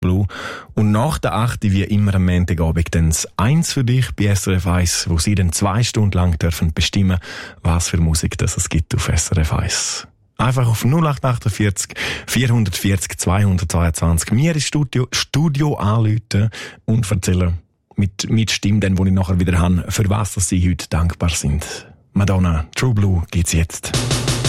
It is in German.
Blue. Und nach der 8. wie immer am Montagabend dann das 1 für dich bei SRF 1, wo sie dann 2 Stunden lang dürfen bestimmen, was für Musik das es gibt auf SRF 1. Einfach auf 0848 440 222 mir ins Studio anrufen und erzählen mit Stimme, dann, wo ich nachher wieder habe, für was dass sie heute dankbar sind. Madonna, True Blue geht's jetzt.